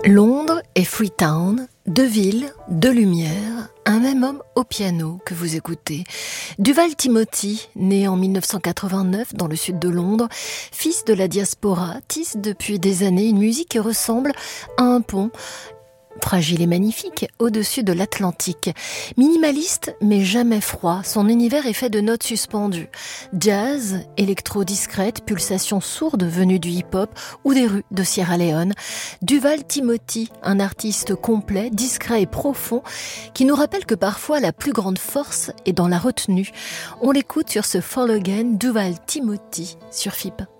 Londres et Freetown, deux villes, deux lumières, un même homme au piano que vous écoutez. Duval Timothy, né en 1989 dans le sud de Londres, fils de la diaspora, tisse depuis des années une musique qui ressemble à un pont. Fragile et magnifique, au-dessus de l'Atlantique. Minimaliste, mais jamais froid, son univers est fait de notes suspendues. Jazz, électro-discrète, pulsations sourdes venues du hip-hop ou des rues de Sierra Leone. Duval Timothy, un artiste complet, discret et profond, qui nous rappelle que parfois la plus grande force est dans la retenue. On l'écoute sur ce Fall Again, Duval Timothy, sur FIP.